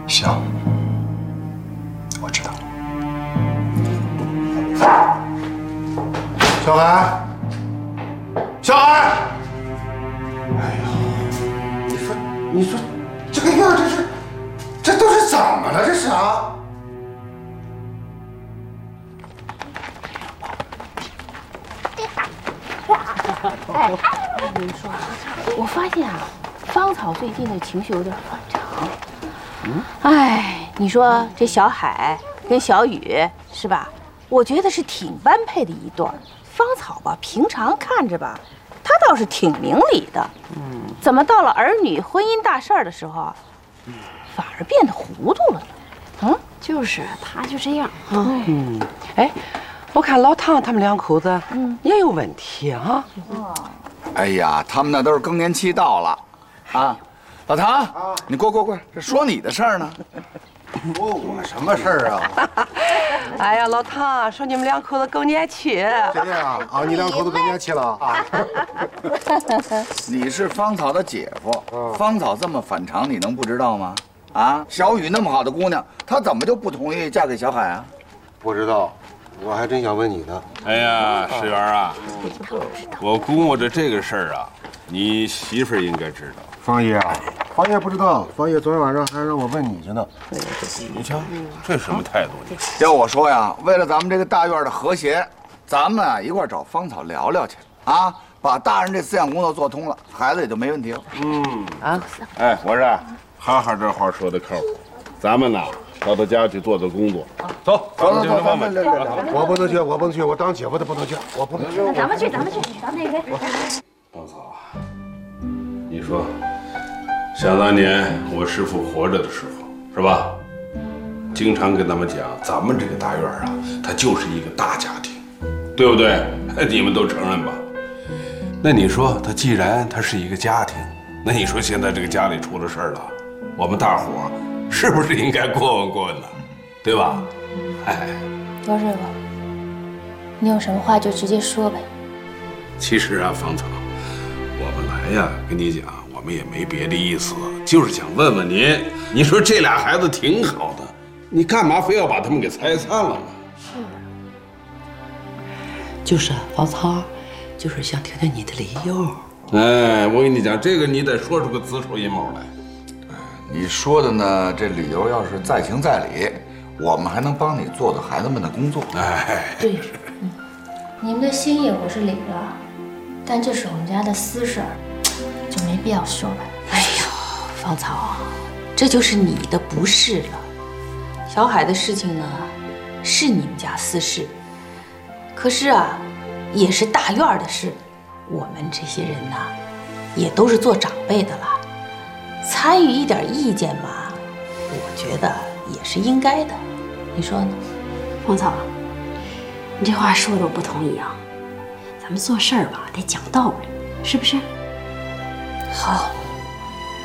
行，我知道。 小海，小海！哎呦，你说，这个院这都是怎么了？这是啊？ 哎，我跟你说，我发现啊，芳草最近的情绪有点反常。哎，你说这小海跟小雨是吧？我觉得是挺般配的一对儿。芳草吧，平常看着吧，她倒是挺明理的。怎么到了儿女婚姻大事儿的时候啊，反而变得糊涂了呢？ 就是他就这样啊。 哎，我看老唐他们两口子也有问题啊。 哎呀，他们那都是更年期到了，啊，老唐，你过，这说你的事儿呢。 说我什么事儿啊？ 哎呀，老唐说你们两口子更年期。 谁呀？啊，你两口子更年期了啊？ 你是芳草的姐夫，芳草这么反常，你能不知道吗？啊，小雨那么好的姑娘，她怎么就不同意嫁给小海啊？ 不知道，我还真想问你呢。 哎呀，石元啊，我估摸着这个事儿啊，你媳妇儿应该知道。 方爷啊，方爷不知道，方爷昨天晚上还让我问你去呢。 你瞧，这什么态度？你要我说呀，为了咱们这个大院的和谐，咱们啊一块找芳草聊聊去啊，把大人这思想工作做通了，孩子也就没问题了。 哎，我说，哈哈，这话说的靠谱。咱们呐，到他家去做做工作。走，咱们进房门。 我不能去，我不能去，我当姐夫的不能去，我不能去。 那咱们去，咱那边。 芳草啊，你说，想当年我师父活着的时候，是吧？经常跟咱们讲，咱们这个大院啊，它就是一个大家庭，对不对？你们都承认吧？那你说，既然它是一个家庭，那你说现在这个家里出了事儿了，我们大伙儿是不是应该过问呢？对吧？哎， 罗师傅，你有什么话就直接说呗。 其实啊，芳草，我本来呀跟你讲，我们也没别的意思，就是想问问您，你说这俩孩子挺好的，你干嘛非要把他们给拆散了呢？ 就是芳草，就是想听听你的理由。 哎，我跟你讲，这个你得说出个子丑寅卯来。 你说的呢，这理由要是在情在理，我们还能帮你做做孩子们的工作。 哎， 对，你们的心意我是领了，但这是我们家的私事儿，就没必要说了。 哎呦，芳草，这就是你的不是了。小海的事情呢，是你们家私事，可是啊，也是大院的事。我们这些人呐，也都是做长辈的了，参与一点意见嘛，我觉得也是应该的。你说呢？ 芳草，你这话说的我不同意啊。咱们做事儿吧，得讲道理，是不是？ 好，